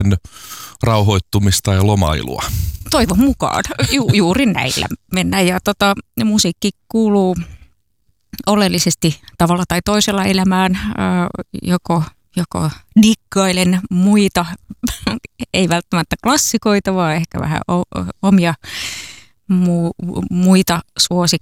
rauhoittumista ja lomailua. Toivon mukaan. Juuri näillä mennään. Ja musiikki kuuluu oleellisesti tavalla tai toisella elämään. Joko dikkailen muita, ei välttämättä klassikoita, vaan ehkä vähän omia muita suosikkeja.